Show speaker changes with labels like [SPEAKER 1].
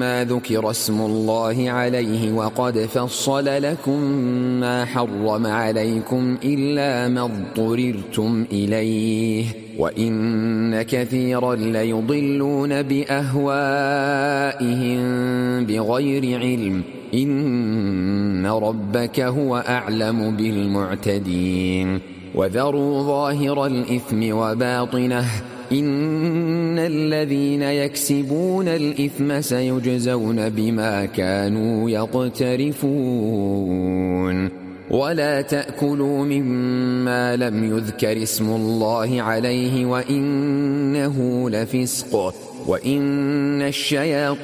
[SPEAKER 1] ما ذكر اسم الله عليه وقد فصل لكم ما حرم عليكم إلا ما اضطررتم إليه وإن كثيرا ليضلون بأهوائهم بغير علم إن ربك هو أعلم بالمعتدين وذروا ظاهر الإثم وباطنه إن الذين يكسبون الإثم سيجزون بما كانوا يقترفون ولا تأكلوا مما لم يذكر اسم الله عليه وإنه لفسق وإن الشياطين